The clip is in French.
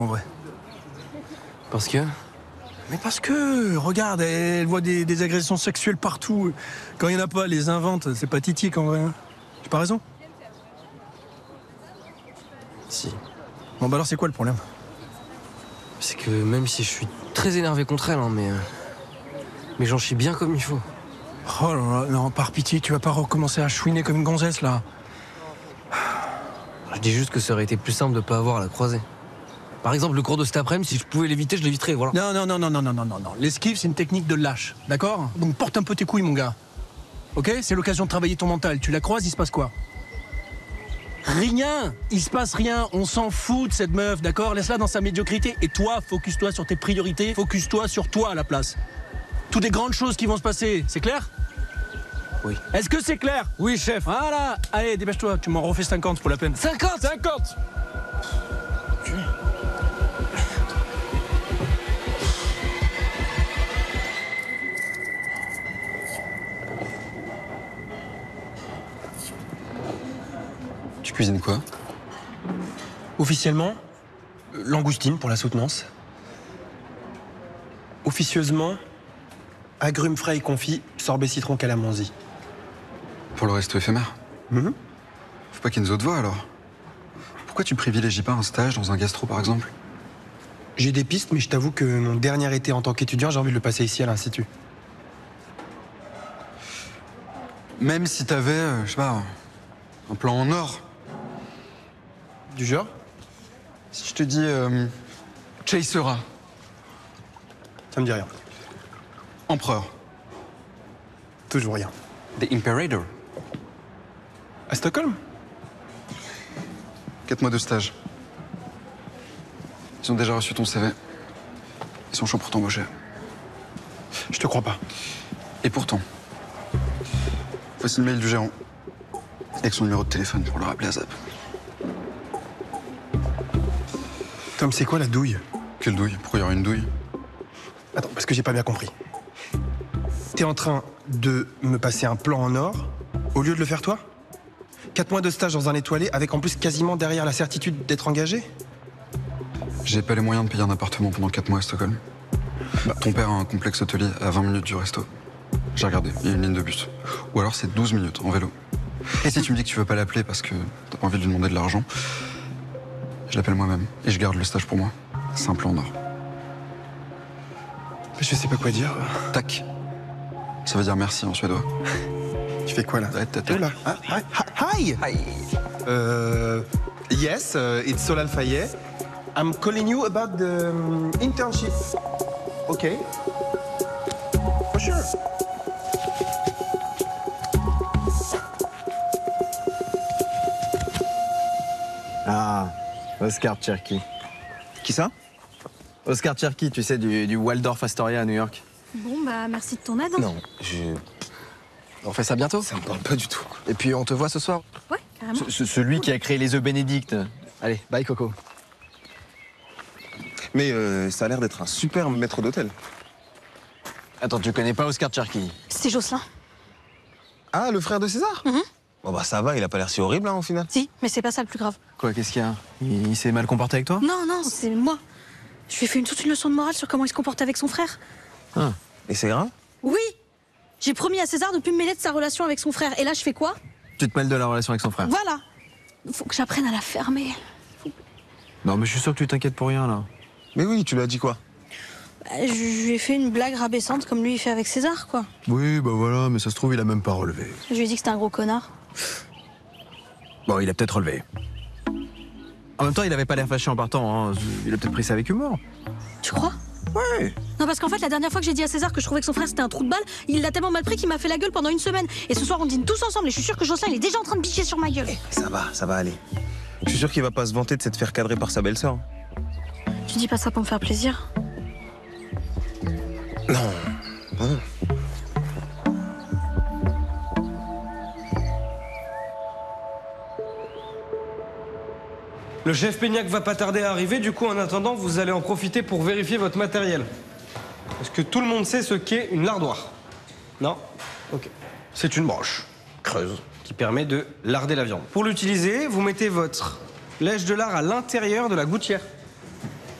en vrai. Parce que? Mais parce que, regarde, elle voit des agressions sexuelles partout. Quand il n'y en a pas, elle les invente. C'est pathétique en vrai. Hein. J'ai pas raison? Si. Bon bah alors c'est quoi le problème? C'est que même si je suis très énervé contre elle, hein, mais j'en chie bien comme il faut. Oh là là, non, par pitié, tu vas pas recommencer à chouiner comme une gonzesse là. Je dis juste que ça aurait été plus simple de pas avoir à la croiser. Par exemple, le cours de cet après-midi, si je pouvais l'éviter, je l'éviterais, voilà. Non. L'esquive, c'est une technique de lâche, d'accord? Donc porte un peu tes couilles, mon gars. Ok? C'est l'occasion de travailler ton mental. Tu la croises, il se passe quoi? Rien! Il se passe rien. On s'en fout de cette meuf, d'accord? Laisse-la dans sa médiocrité. Et toi, focus-toi sur tes priorités. Focus-toi sur toi à la place. Toutes des grandes choses qui vont se passer, c'est clair? Oui. Est-ce que c'est clair? Oui, chef. Voilà! Allez, dépêche-toi, tu m'en refais 50 pour la peine. 50! 50! Tu cuisines quoi? Officiellement, langoustine pour la soutenance. Officieusement, agrumes frais et confits, sorbet citron calamansi. Pour le resto éphémère? Faut pas qu'Enzo te voie alors. Pourquoi tu privilégies pas un stage dans un gastro par exemple? J'ai des pistes, mais je t'avoue que mon dernier été en tant qu'étudiant, j'ai envie de le passer ici à l'Institut. Même si t'avais, je sais pas, un plan en or. Du genre? Si je te dis Chasera, Ça me dit rien. empereur, Toujours rien. The Imperator, À Stockholm? 4 mois de stage. Ils ont déjà reçu ton CV. Ils sont chauds pour t'embaucher. Je te crois pas. Et pourtant, voici le mail du gérant. Avec son numéro de téléphone pour le rappeler à Zap. Tom, c'est quoi la douille? Quelle douille? Pourquoi il y aurait une douille? Attends, parce que j'ai pas bien compris. T'es en train de me passer un plan en or au lieu de le faire toi? 4 mois de stage dans un étoilé avec en plus quasiment derrière la certitude d'être engagé? J'ai pas les moyens de payer un appartement pendant 4 mois à Stockholm. Ton père a un complexe hôtelier à 20 minutes du resto. J'ai regardé, il y a une ligne de bus. Ou alors c'est 12 minutes en vélo. Et si tu me dis que tu veux pas l'appeler parce que t'as pas envie de lui demander de l'argent, je l'appelle moi-même et je garde le stage pour moi. C'est un plan en or. Je sais pas quoi dire. Tac. Ça veut dire merci en suédois. Tu fais quoi là? Là. Hi! Yes, it's Solal Faye. I'm calling you about the internship. Okay. For sure. Ah, Oscar Cherky. Qui ça? Oscar Cherky, tu sais, du Waldorf Astoria à New York. Bon, bah, merci de ton aide. Non, On fait ça bientôt? ça me parle pas du tout. Et puis on te voit ce soir. Ouais, carrément. Celui qui a créé les œufs Bénédicte. Allez, bye Coco. Mais ça a l'air d'être un super maître d'hôtel. Attends, tu connais pas Oscar Cherky? C'est Jocelyn. Ah, le frère de César? Bon bah ça va, il a pas l'air si horrible hein, au final. Si, mais c'est pas ça le plus grave. Quoi, qu'est-ce qu'il y a? Il s'est mal comporté avec toi? Non, c'est moi. Je lui ai fait toute une leçon de morale sur comment il se comporte avec son frère. Ah. Et c'est grave? Oui! J'ai promis à César de plus me mêler de sa relation avec son frère. Et là, je fais quoi? Tu te mêles de la relation avec son frère? Voilà! Faut que j'apprenne à la fermer. Non, mais je suis sûr que tu t'inquiètes pour rien, là. Mais oui, tu lui as dit quoi? Bah, je lui ai fait une blague rabaissante comme lui il fait avec César, quoi. Oui, bah voilà, mais ça se trouve, il a même pas relevé. Je lui ai dit que c'était un gros connard. Bon, il a peut-être relevé. En même temps, il avait pas l'air fâché en partant, hein. Il a peut-être pris ça avec humour. Tu crois? Ouais. Non, parce qu'en fait, la dernière fois que j'ai dit à César que je trouvais que son frère c'était un trou de balle, il l'a tellement mal pris qu'il m'a fait la gueule pendant une semaine. Et ce soir, on dîne tous ensemble et je suis sûre que Jocelyn il est déjà en train de bicher sur ma gueule. Ça va aller. Je suis sûr qu'il va pas se vanter de s'être faire cadrer par sa belle-sœur. Tu dis pas ça pour me faire plaisir? Non. Non. Le chef Peignac va pas tarder à arriver, du coup en attendant vous allez en profiter pour vérifier votre matériel. Est-ce que tout le monde sait ce qu'est une lardoire? Non? Ok. C'est une broche creuse qui permet de larder la viande. Pour l'utiliser, vous mettez votre lèche de lard à l'intérieur de la gouttière.